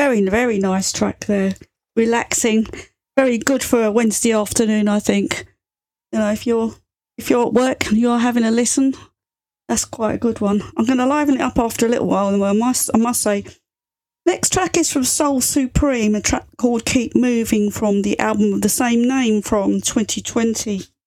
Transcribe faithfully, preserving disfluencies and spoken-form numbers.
Very, very nice track there. Relaxing. Very good for a Wednesday afternoon, I think. You know, if you're if you're at work and you're having a listen, that's quite a good one. I'm going to liven it up after a little while, and I must, I must say. Next track is from Soul Supreme, a track called Keep Moving from the album of the same name from twenty twenty.